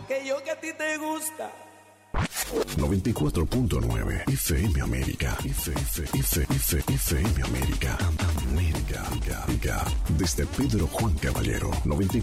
aquello que a ti te gusta. 94.9 FM América. FM América. América. Desde Pedro Juan Caballero.